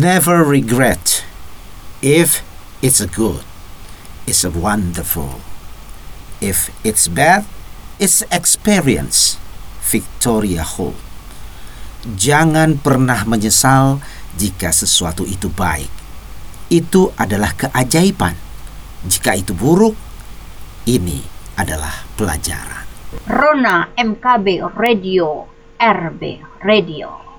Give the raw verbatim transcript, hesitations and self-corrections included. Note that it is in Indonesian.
Never regret. If it's a good, it's a wonderful. If it's bad, it's experience. Victoria Holt. Jangan pernah menyesal jika sesuatu itu baik. Itu adalah keajaiban. Jika itu buruk, ini adalah pelajaran. Rona M K B Radio, R B Radio.